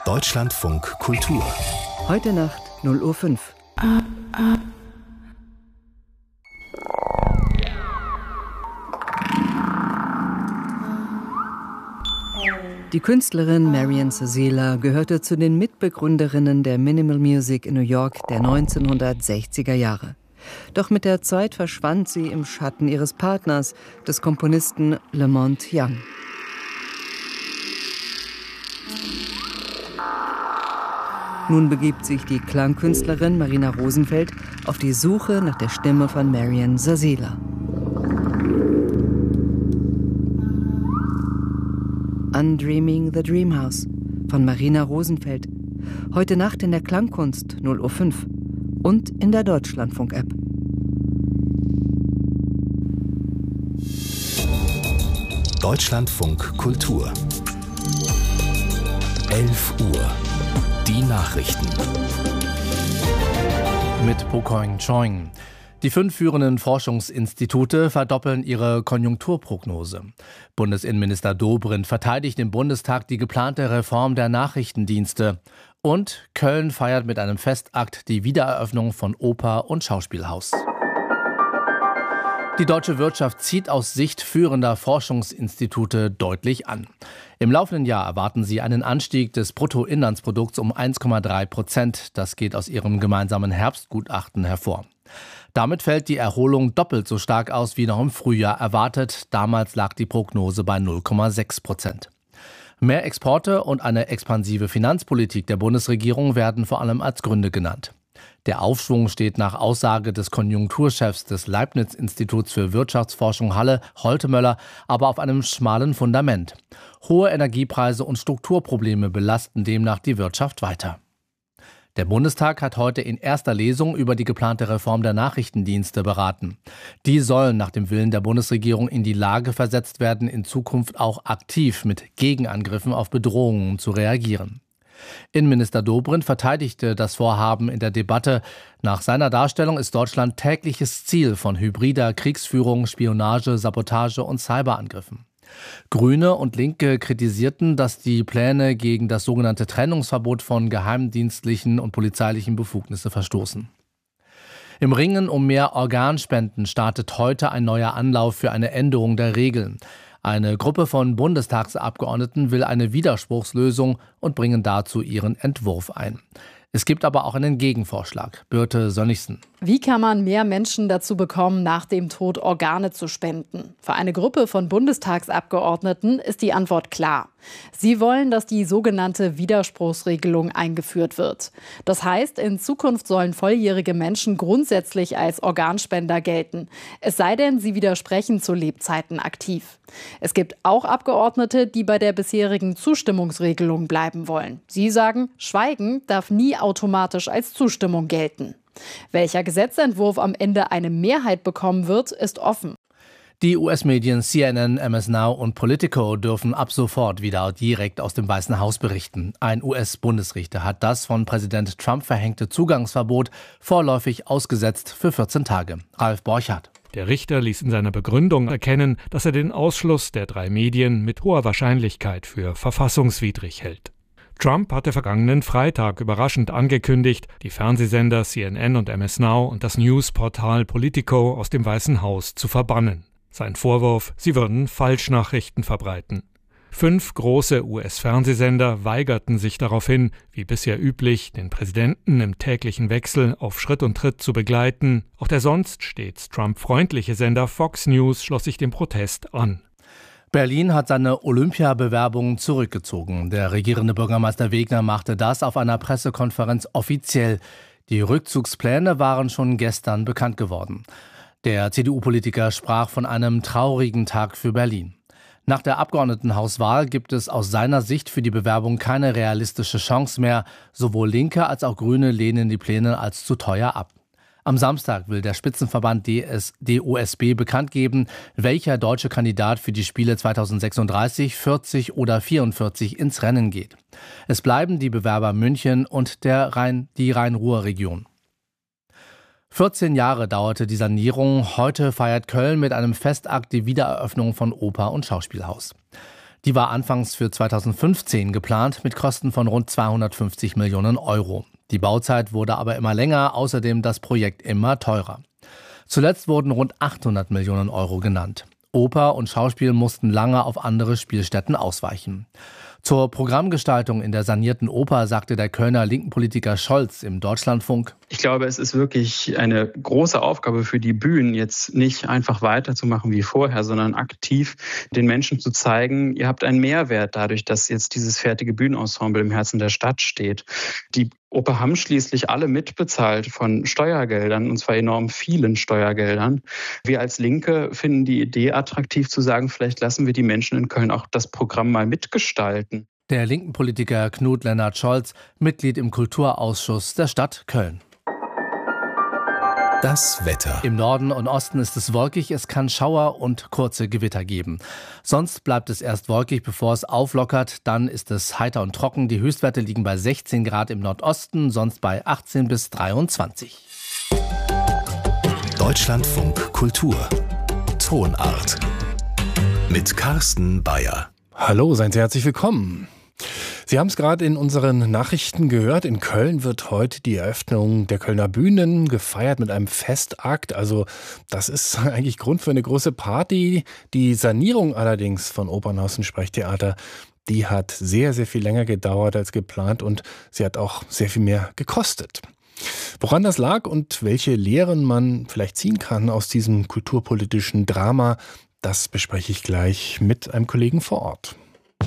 Deutschlandfunk Kultur. Heute Nacht 0:05 Uhr. Die Künstlerin Marian Sazela gehörte zu den Mitbegründerinnen der Minimal Music in New York der 1960er Jahre. Doch mit der Zeit verschwand sie im Schatten ihres Partners, des Komponisten Lamont Young. Nun begibt sich die Klangkünstlerin Marina Rosenfeld auf die Suche nach der Stimme von Marian Sazela. Undreaming the Dreamhouse von Marina Rosenfeld. Heute Nacht in der Klangkunst 0:05 Uhr und in der Deutschlandfunk-App. Deutschlandfunk Kultur. 11 Uhr. Die Nachrichten. Mit Po-Koing Choing. Die 5 führenden Forschungsinstitute verdoppeln ihre Konjunkturprognose. Bundesinnenminister Dobrindt verteidigt im Bundestag die geplante Reform der Nachrichtendienste. Und Köln feiert mit einem Festakt die Wiedereröffnung von Oper und Schauspielhaus. Die deutsche Wirtschaft zieht aus Sicht führender Forschungsinstitute deutlich an. Im laufenden Jahr erwarten sie einen Anstieg des Bruttoinlandsprodukts um 1,3%. Das geht aus ihrem gemeinsamen Herbstgutachten hervor. Damit fällt die Erholung doppelt so stark aus wie noch im Frühjahr erwartet. Damals lag die Prognose bei 0,6%. Mehr Exporte und eine expansive Finanzpolitik der Bundesregierung werden vor allem als Gründe genannt. Der Aufschwung steht nach Aussage des Konjunkturchefs des Leibniz-Instituts für Wirtschaftsforschung Halle, Holtemöller, aber auf einem schmalen Fundament. Hohe Energiepreise und Strukturprobleme belasten demnach die Wirtschaft weiter. Der Bundestag hat heute in erster Lesung über die geplante Reform der Nachrichtendienste beraten. Die sollen nach dem Willen der Bundesregierung in die Lage versetzt werden, in Zukunft auch aktiv mit Gegenangriffen auf Bedrohungen zu reagieren. Innenminister Dobrindt verteidigte das Vorhaben in der Debatte. Nach seiner Darstellung ist Deutschland tägliches Ziel von hybrider Kriegsführung, Spionage, Sabotage und Cyberangriffen. Grüne und Linke kritisierten, dass die Pläne gegen das sogenannte Trennungsverbot von geheimdienstlichen und polizeilichen Befugnissen verstoßen. Im Ringen um mehr Organspenden startet heute ein neuer Anlauf für eine Änderung der Regeln. Eine Gruppe von Bundestagsabgeordneten will eine Widerspruchslösung und bringen dazu ihren Entwurf ein. Es gibt aber auch einen Gegenvorschlag. Birte Sönnigsen. Wie kann man mehr Menschen dazu bekommen, nach dem Tod Organe zu spenden? Für eine Gruppe von Bundestagsabgeordneten ist die Antwort klar. Sie wollen, dass die sogenannte Widerspruchsregelung eingeführt wird. Das heißt, in Zukunft sollen volljährige Menschen grundsätzlich als Organspender gelten. Es sei denn, sie widersprechen zu Lebzeiten aktiv. Es gibt auch Abgeordnete, die bei der bisherigen Zustimmungsregelung bleiben wollen. Sie sagen, Schweigen darf nie automatisch als Zustimmung gelten. Welcher Gesetzentwurf am Ende eine Mehrheit bekommen wird, ist offen. Die US-Medien CNN, MS Now und Politico dürfen ab sofort wieder direkt aus dem Weißen Haus berichten. Ein US-Bundesrichter hat das von Präsident Trump verhängte Zugangsverbot vorläufig ausgesetzt für 14 Tage. Ralf Borchardt. Der Richter ließ in seiner Begründung erkennen, dass er den Ausschluss der 3 Medien mit hoher Wahrscheinlichkeit für verfassungswidrig hält. Trump hatte vergangenen Freitag überraschend angekündigt, die Fernsehsender CNN und MS Now und das Newsportal Politico aus dem Weißen Haus zu verbannen. Sein Vorwurf, sie würden Falschnachrichten verbreiten. 5 große US-Fernsehsender weigerten sich daraufhin, wie bisher üblich, den Präsidenten im täglichen Wechsel auf Schritt und Tritt zu begleiten. Auch der sonst stets Trump-freundliche Sender Fox News schloss sich dem Protest an. Berlin hat seine Olympiabewerbung zurückgezogen. Der regierende Bürgermeister Wegner machte das auf einer Pressekonferenz offiziell. Die Rückzugspläne waren schon gestern bekannt geworden. Der CDU-Politiker sprach von einem traurigen Tag für Berlin. Nach der Abgeordnetenhauswahl gibt es aus seiner Sicht für die Bewerbung keine realistische Chance mehr. Sowohl Linke als auch Grüne lehnen die Pläne als zu teuer ab. Am Samstag will der Spitzenverband DOSB bekannt geben, welcher deutsche Kandidat für die Spiele 2036, 40 oder 44 ins Rennen geht. Es bleiben die Bewerber München und die Rhein-Ruhr-Region. 14 Jahre dauerte die Sanierung. Heute feiert Köln mit einem Festakt die Wiedereröffnung von Oper und Schauspielhaus. Die war anfangs für 2015 geplant mit Kosten von rund 250 Millionen Euro. Die Bauzeit wurde aber immer länger, außerdem das Projekt immer teurer. Zuletzt wurden rund 800 Millionen Euro genannt. Oper und Schauspiel mussten lange auf andere Spielstätten ausweichen. Zur Programmgestaltung in der sanierten Oper sagte der Kölner linken Politiker Scholz im Deutschlandfunk: Ich glaube, es ist wirklich eine große Aufgabe für die Bühnen, jetzt nicht einfach weiterzumachen wie vorher, sondern aktiv den Menschen zu zeigen, ihr habt einen Mehrwert dadurch, dass jetzt dieses fertige Bühnenensemble im Herzen der Stadt steht. Die Oper haben schließlich alle mitbezahlt von Steuergeldern, und zwar enorm vielen Steuergeldern. Wir als Linke finden die Idee attraktiv zu sagen, vielleicht lassen wir die Menschen in Köln auch das Programm mal mitgestalten. Der linken Politiker Knut Lennart Scholz, Mitglied im Kulturausschuss der Stadt Köln. Das Wetter. Im Norden und Osten ist es wolkig, es kann Schauer und kurze Gewitter geben. Sonst bleibt es erst wolkig, bevor es auflockert. Dann ist es heiter und trocken. Die Höchstwerte liegen bei 16 Grad im Nordosten, sonst bei 18 bis 23. Deutschlandfunk Kultur. Tonart. Mit Carsten Bayer. Hallo, seien Sie herzlich willkommen. Sie haben es gerade in unseren Nachrichten gehört. In Köln wird heute die Eröffnung der Kölner Bühnen gefeiert mit einem Festakt. Also das ist eigentlich Grund für eine große Party. Die Sanierung allerdings von Opernhaus und Sprechtheater, die hat sehr, sehr viel länger gedauert als geplant und sie hat auch sehr viel mehr gekostet. Woran das lag und welche Lehren man vielleicht ziehen kann aus diesem kulturpolitischen Drama, das bespreche ich gleich mit einem Kollegen vor Ort.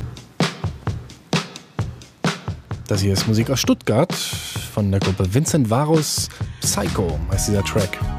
Das hier ist Musik aus Stuttgart von der Gruppe Vincent Varus. Psycho heißt dieser Track.